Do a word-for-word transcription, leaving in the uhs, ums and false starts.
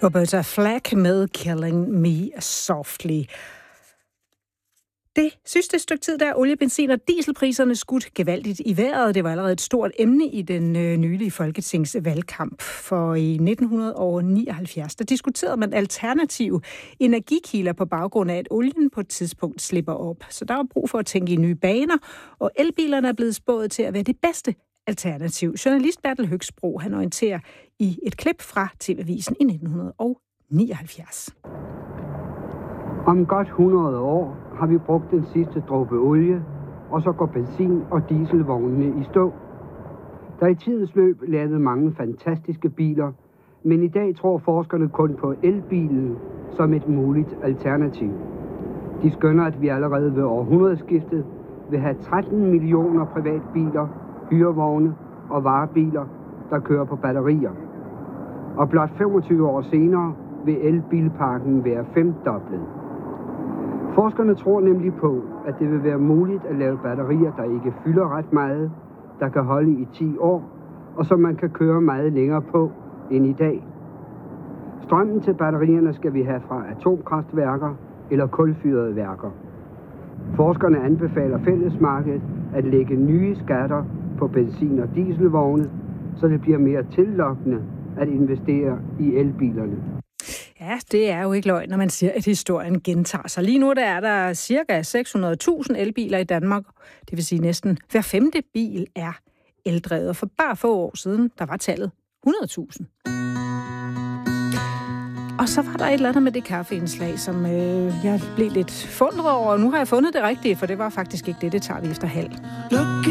Roberta Flack med Killing Me Softly. Det sidste stykke tid, der er olie-, benzin- og dieselpriserne skudt gevaldigt i vejret. Det var allerede et stort emne i den øh, nylige folketingsvalgkamp. For i nitten nioghalvfjerds, der diskuterede man alternative energikilder på baggrund af, at olien på et tidspunkt slipper op. Så der var brug for at tænke i nye baner, og elbilerne er blevet spået til at være det bedste alternativ. Journalist Bertel Høgsbro, han orienterer i et klip fra T V-avisen i nitten nioghalvfjerds. Om godt hundrede år har vi brugt den sidste dråbe olie, og så går benzin- og dieselvognene i stå. Der er i tidens løb lavet mange fantastiske biler, men i dag tror forskerne kun på elbilen som et muligt alternativ. De skønner, at vi allerede ved århundredeskiftet vil have tretten millioner privatbiler, hyrevogne og varebiler, der kører på batterier. Og blot femogtyve år senere vil elbilparken være femdoblet. Forskerne tror nemlig på, at det vil være muligt at lave batterier, der ikke fylder ret meget, der kan holde i ti år, og som man kan køre meget længere på end i dag. Strømmen til batterierne skal vi have fra atomkraftværker eller kulfyrede værker. Forskerne anbefaler fællesmarkedet at lægge nye skatter på benzin- og dieselvogne, så det bliver mere tillokkende at investere i elbilerne. Ja, det er jo ikke løgn, når man siger, at historien gentager sig. Lige nu der er der cirka seks hundrede tusind elbiler i Danmark. Det vil sige, næsten hver femte bil er eldrevet. For bare få år siden, der var tallet hundrede tusind. Og så var der et eller andet med det kaffeindslag, som øh, jeg blev lidt forundret over. Nu har jeg fundet det rigtige, for det var faktisk ikke det. Det tager vi efter halv.